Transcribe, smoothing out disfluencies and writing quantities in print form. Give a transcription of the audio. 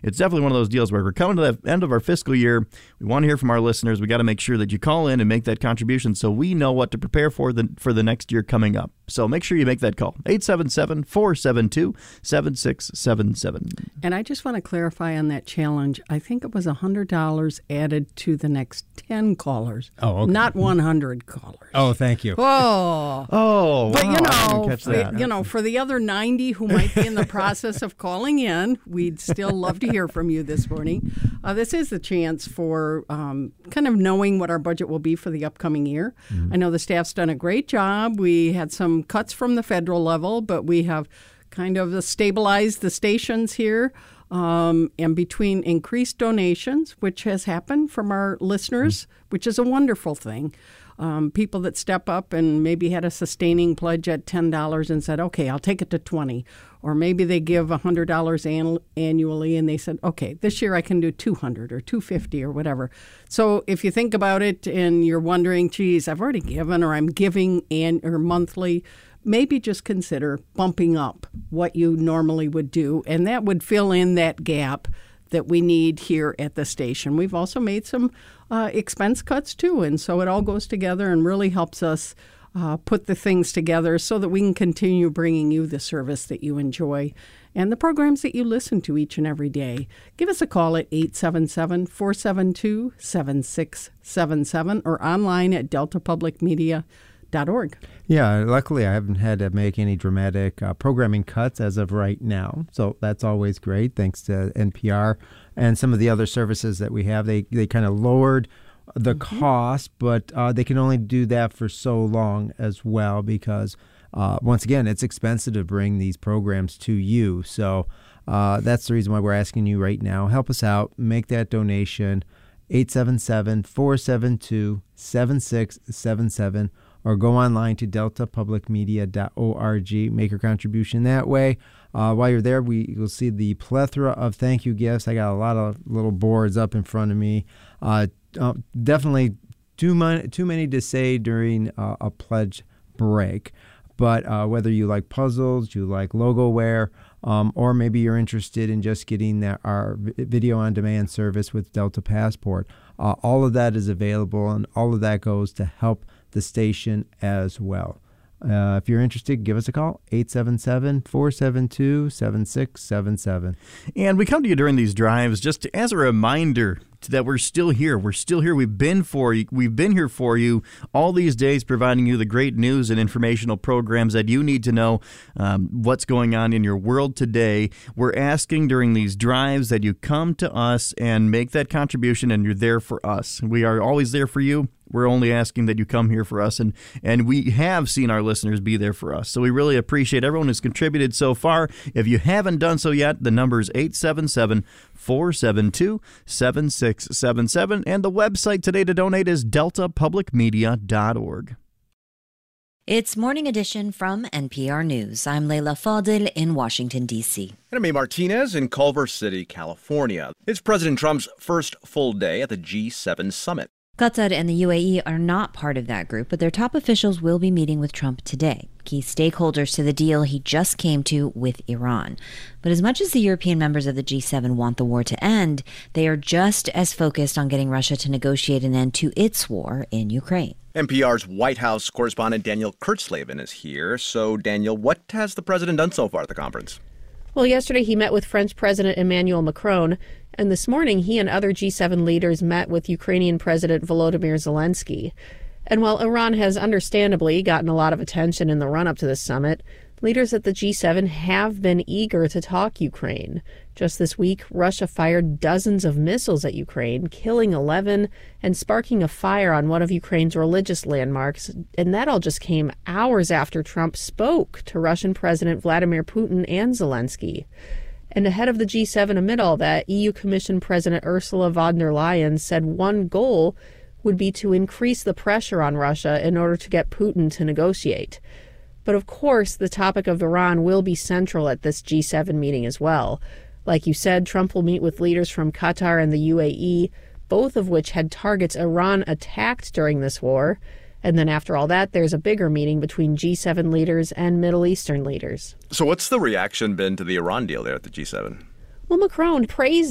it's definitely one of those deals where we're coming to the end of our fiscal year. We want to hear from our listeners. We got to make sure that you call in and make that contribution so we know what to prepare for the next year coming up. So make sure you make that call. 877-472-7677. And I just want to clarify on that challenge. I think it was $100 added to the next 10 callers. Oh, okay. Not 100 callers. Oh, thank you. Oh. Oh, But, wow, I didn't catch that. for the other 90 who might be in the process of calling in, we'd still love to hear from you this morning. This is the chance for kind of knowing what our budget will be for the upcoming year. I know the staff's done a great job. We had some cuts from the federal level, but we have kind of stabilized the stations here. And between increased donations, which has happened from our listeners, which is a wonderful thing, people that step up and maybe had a sustaining pledge at $10 and said, okay, I'll take it to 20. Or maybe they give $100 annually and they said, okay, this year I can do 200 or 250 or whatever. So if you think about it and you're wondering, geez, I've already given or I'm giving or monthly, maybe just consider bumping up what you normally would do. And that would fill in that gap that we need here at the station. We've also made some expense cuts too. And so it all goes together and really helps us put the things together so that we can continue bringing you the service that you enjoy and the programs that you listen to each and every day. Give us a call at 877-472-7677 or online at deltapublicmedia.org. Yeah, luckily I haven't had to make any dramatic programming cuts as of right now. So that's always great, thanks to NPR and some of the other services that we have. They kind of lowered the cost, but they can only do that for so long as well because, once again, it's expensive to bring these programs to you. So that's the reason why we're asking you right now. Help us out. Make that donation, 877-472-7677, or go online to deltapublicmedia.org. Make your contribution that way. While you're there, you'll see the plethora of thank you gifts. I got a lot of little boards up in front of me. Definitely too many to say during a pledge break. But whether you like puzzles, you like logo wear, or maybe you're interested in just getting our video on demand service with Delta Passport, all of that is available, and all of that goes to help the station as well. If you're interested, give us a call, 877-472-7677. And we come to you during these drives just as a reminder that we're still here. We're still here. We've been here for you all these days, providing you the great news and informational programs that you need to know what's going on in your world today. We're asking during these drives that you come to us and make that contribution, and you're there for us. We are always there for you. We're only asking that you come here for us, and we have seen our listeners be there for us. So we really appreciate everyone who's contributed so far. If you haven't done so yet, the number is 877-472-7677, and the website today to donate is deltapublicmedia.org. It's Morning Edition from NPR News. I'm Leila Fadil in Washington, D.C. And I'm May Martinez in Culver City, California. It's President Trump's first full day at the G7 summit. Qatar and the UAE are not part of that group, but their top officials will be meeting with Trump today, key stakeholders to the deal he just came to with Iran. But as much as the European members of the G7 want the war to end, they are just as focused on getting Russia to negotiate an end to its war in Ukraine. NPR's White House correspondent Daniel Kurtzleben is here. So, Daniel, what has the president done so far at the conference? Well, yesterday he met with French President Emmanuel Macron, and this morning he and other G7 leaders met with Ukrainian President Volodymyr Zelensky. And while Iran has understandably gotten a lot of attention in the run-up to this summit, leaders at the G7 have been eager to talk Ukraine. Just this week, Russia fired dozens of missiles at Ukraine, killing 11 and sparking a fire on one of Ukraine's religious landmarks. And that all just came hours after Trump spoke to Russian President Vladimir Putin and Zelensky. And ahead of the G7 amid all that, EU Commission President Ursula von der Leyen said one goal would be to increase the pressure on Russia in order to get Putin to negotiate. But of course, the topic of Iran will be central at this G7 meeting as well. Like you said, Trump will meet with leaders from Qatar and the UAE, both of which had targets Iran attacked during this war. And then after all that, there's a bigger meeting between G7 leaders and Middle Eastern leaders. So what's the reaction been to the Iran deal there at the G7? Well, Macron praised